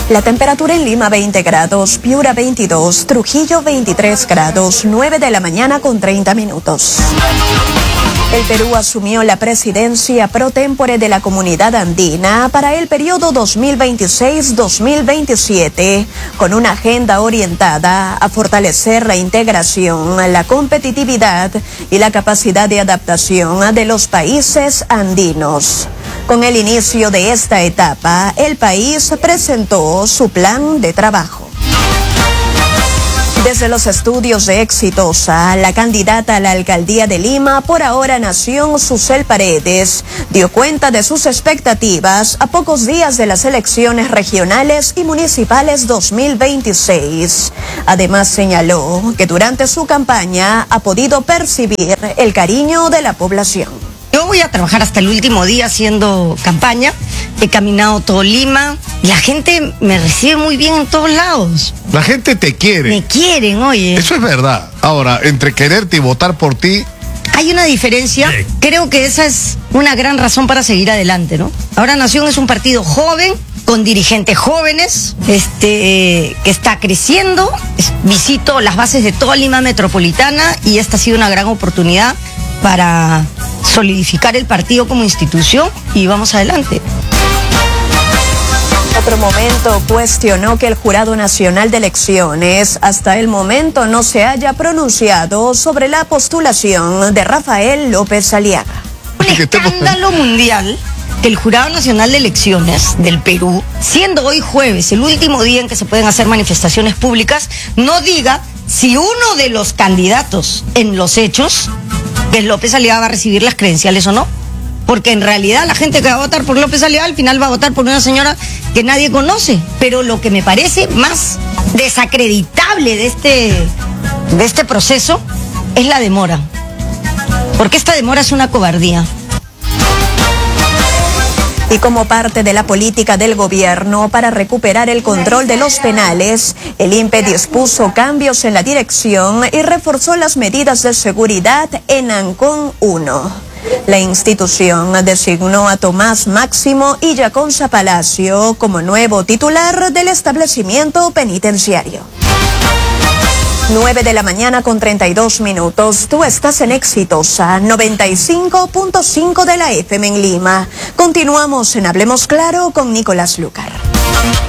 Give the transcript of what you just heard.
La temperatura en Lima 20 grados, Piura 22, Trujillo 23 grados, 9 de la mañana con 30 minutos. El Perú asumió la presidencia pro tempore de la Comunidad Andina para el periodo 2026-2027, con una agenda orientada a fortalecer la integración, la competitividad y la capacidad de adaptación de los países andinos. Con el inicio de esta etapa, el país presentó su plan de trabajo. Desde los estudios de Exitosa, la candidata a la alcaldía de Lima, por ahora Nación Susel Paredes, dio cuenta de sus expectativas a pocos días de las elecciones regionales y municipales 2026. Además señaló que durante su campaña ha podido percibir el cariño de la población. Yo voy a trabajar hasta el último día haciendo campaña. He caminado todo Lima. La gente me recibe muy bien en todos lados. La gente te quiere. Me quieren, oye. Eso es verdad. Ahora, entre quererte y votar por ti... Hay una diferencia. Sí. Creo que esa es una gran razón para seguir adelante, ¿no? Ahora Nación es un partido joven, con dirigentes jóvenes, que está creciendo. Visito las bases de toda Lima metropolitana y esta ha sido una gran oportunidad para solidificar el partido como institución y vamos adelante. Otro momento cuestionó que el Jurado Nacional de Elecciones hasta el momento no se haya pronunciado sobre la postulación de Rafael López Aliaga. Un escándalo mundial que el Jurado Nacional de Elecciones del Perú, siendo hoy jueves el último día en que se pueden hacer manifestaciones públicas, no diga si uno de los candidatos en los hechos, que López Aliaga, va a recibir las credenciales o no. Porque en realidad la gente que va a votar por López Aliaga al final va a votar por una señora que nadie conoce. Pero lo que me parece más desacreditable de este proceso es la demora. Porque esta demora es una cobardía. Y como parte de la política del gobierno para recuperar el control de los penales, el INPE dispuso cambios en la dirección y reforzó las medidas de seguridad en Ancón 1. La institución designó a Tomás Máximo Illaconza Palacio como nuevo titular del establecimiento penitenciario. 9 de la mañana con 32 minutos. Tú estás en Exitosa 95.5 de la FM en Lima. Continuamos en Hablemos Claro con Nicolás Lucar.